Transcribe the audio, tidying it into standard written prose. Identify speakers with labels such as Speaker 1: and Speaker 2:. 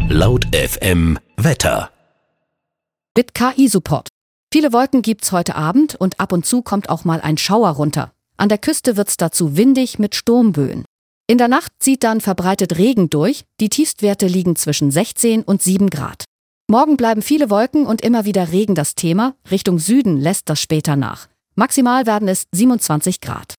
Speaker 1: Laut FM Wetter.
Speaker 2: Mit KI-Support. Viele Wolken gibt's heute Abend und ab und zu kommt auch mal ein Schauer runter. An der Küste wird's dazu windig mit Sturmböen. In der Nacht zieht dann verbreitet Regen durch. Die Tiefstwerte liegen zwischen 16 und 7 Grad. Morgen bleiben viele Wolken und immer wieder Regen das Thema. Richtung Süden lässt das später nach. Maximal werden es 27 Grad.